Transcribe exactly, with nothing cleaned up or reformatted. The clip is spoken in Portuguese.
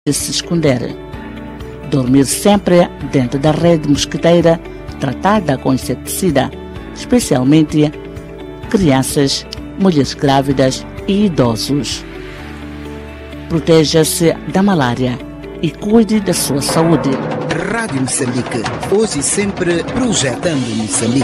de se esconder. Dormir sempre dentro da rede mosquiteira tratada com inseticida, especialmente crianças, mulheres grávidas e idosos. Proteja-se da malária e cuide da sua saúde. Rádio Moçambique, hoje e sempre projetando Moçambique.